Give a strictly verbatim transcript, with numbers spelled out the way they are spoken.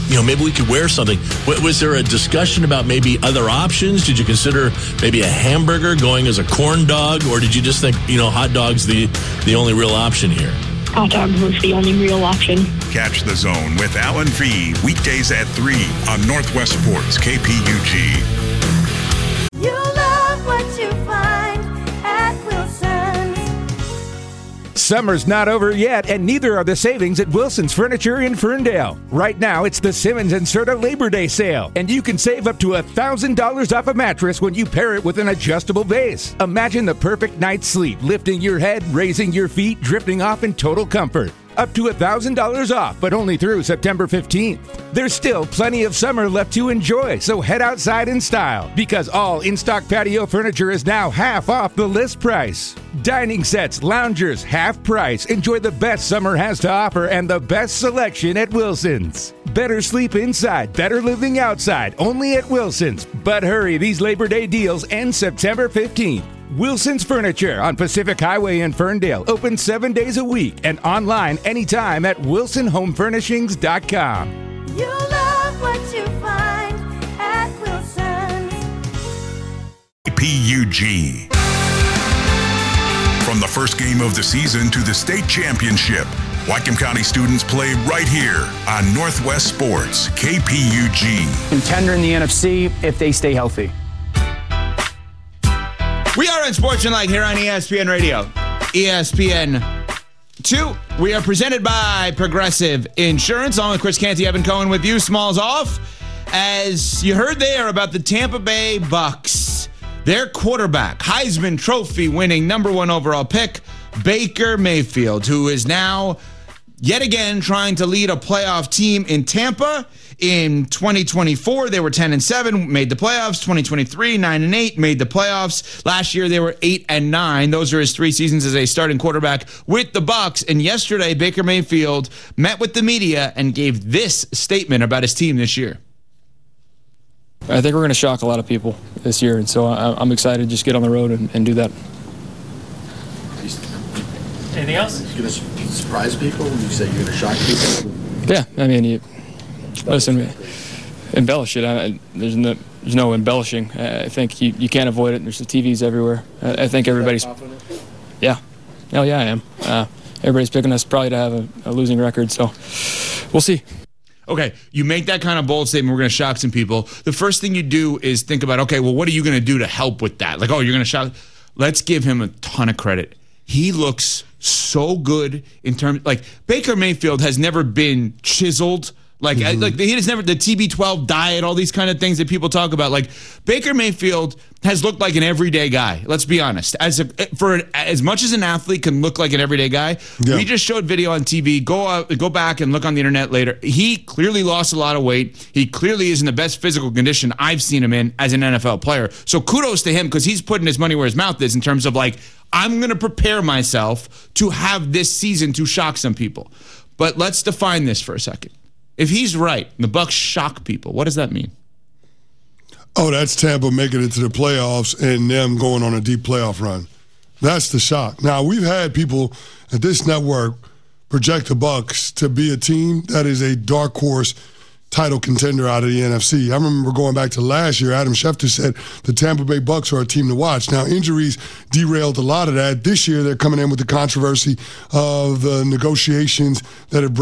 you know, maybe we could wear something. W- was there a discussion about maybe other options? Did you consider maybe a hamburger going as a corn dog, or did you just think, you know, hot dog's the, the only real option here? Hot dog was the only real option. Catch The Zone with Alan V. weekdays at three on Northwest Sports, K P U G. You love what you find at Wilson's. Summer's not over yet, and neither are the savings at Wilson's Furniture in Ferndale. Right now, it's the Simmons and Serta Labor Day sale, and you can save up to one thousand dollars off a mattress when you pair it with an adjustable base. Imagine the perfect night's sleep, lifting your head, raising your feet, drifting off in total comfort. Up to one thousand dollars off, but only through September fifteenth. There's still plenty of summer left to enjoy, so head outside in style, because all in-stock patio furniture is now half off the list price. Dining sets, loungers, half price. Enjoy the best summer has to offer and the best selection at Wilson's. Better sleep inside, better living outside, only at Wilson's. But hurry, these Labor Day deals end September fifteenth. Wilson's Furniture on Pacific Highway in Ferndale, open seven days a week and online anytime at wilson home furnishings dot com. You love what you find at Wilson's. P U G. From the first game of the season to the state championship, Whatcom County students play right here on Northwest Sports, K P U G. Contender in the N F C if they stay healthy. We are on Sports Tonight here on E S P N Radio. E S P N two. We are presented by Progressive Insurance. Along with Chris Canty, Evan Cohen with you. Smalls off. As you heard there about the Tampa Bay Bucks, their quarterback, Heisman Trophy winning number one overall pick, Baker Mayfield, who is now yet again trying to lead a playoff team in Tampa. In twenty twenty-four, they were ten and seven, made the playoffs. twenty twenty-three, nine and eight, made the playoffs. Last year, they were eight and nine. Those are his three seasons as a starting quarterback with the Bucks. And yesterday, Baker Mayfield met with the media and gave this statement about his team this year. I think we're going to shock a lot of people this year, and so I'm excited to just get on the road and, and do that. Anything else? You're going to surprise people when you say you're going to shock people? Yeah, I mean, you, listen, embellish it. I, there's no there's no embellishing. I think you, you can't avoid it. There's the T Vs everywhere. I, I think everybody's. Yeah, hell yeah, I am. Uh, everybody's picking us probably to have a, a losing record, so we'll see. Okay, you make that kind of bold statement, we're going to shock some people. The first thing you do is think about, okay, well, what are you going to do to help with that? Like, oh, you're going to shock. Let's give him a ton of credit. He looks so good in terms, like, Baker Mayfield has never been chiseled. Like, mm-hmm. like he has never, the T B twelve diet, all these kind of things that people talk about. Like, Baker Mayfield has looked like an everyday guy. Let's be honest. As a, for as much as an athlete can look like an everyday guy, yeah. We just showed video on T V. Go out, go back and look on the internet later. He clearly lost a lot of weight. He clearly is in the best physical condition I've seen him in as an N F L player. So kudos to him, because he's putting his money where his mouth is in terms of, like, I'm going to prepare myself to have this season to shock some people. But let's define this for a second. If he's right, the Bucs shock people, what does that mean? Oh, that's Tampa making it to the playoffs and them going on a deep playoff run. That's the shock. Now, we've had people at this network project the Bucs to be a team that is a dark horse title contender out of the N F C. I remember going back to last year, Adam Schefter said the Tampa Bay Bucs are a team to watch. Now, injuries derailed a lot of that. This year, they're coming in with the controversy of the negotiations that have